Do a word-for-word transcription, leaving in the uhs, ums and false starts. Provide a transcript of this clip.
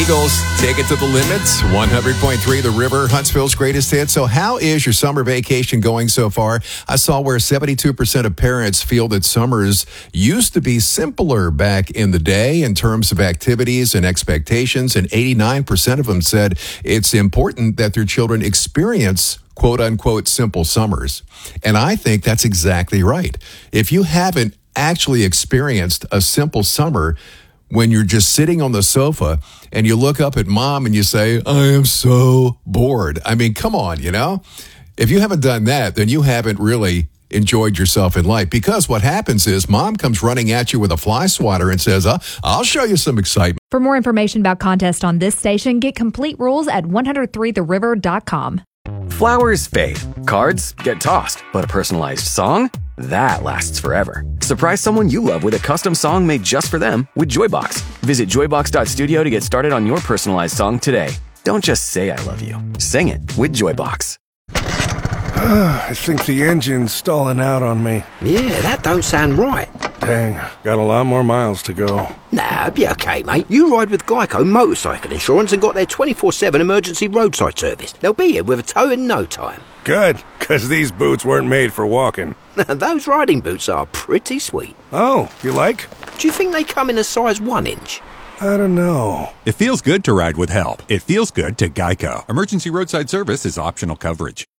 Eagles, take it to the limits. one hundred point three The River, Huntsville's greatest hit. So how is your summer vacation going so far? I saw where seventy-two percent of parents feel that summers used to be simpler back in the day in terms of activities and expectations, and eighty-nine percent of them said it's important that their children experience quote unquote simple summers. And I think that's exactly right. If you haven't actually experienced a simple summer, when you're just sitting on the sofa and you look up at mom and you say, I am so bored. I mean, come on, you know? If you haven't done that, then you haven't really enjoyed yourself in life, because what happens is mom comes running at you with a fly swatter and says, uh, I'll show you some excitement. For more information about contests on this station, get complete rules at one oh three the river dot com. Flowers fade, cards get tossed, but a personalized song? That lasts forever. Surprise someone you love with a custom song made just for them with Joybox. Visit joybox dot studio to get started on your personalized song today. Don't just say I love you. Sing it with Joybox. I think the engine's stalling out on me. Yeah, that don't sound right. Dang, got a lot more miles to go. Nah, be okay, mate. You ride with Geico Motorcycle Insurance and got their twenty-four seven emergency roadside service. They'll be here with a tow in no time. Good, because these boots weren't made for walking. Those riding boots are pretty sweet. Oh, you like? Do you think they come in a size one inch? I don't know. It feels good to ride with help. It feels good to Geico. Emergency roadside service is optional coverage.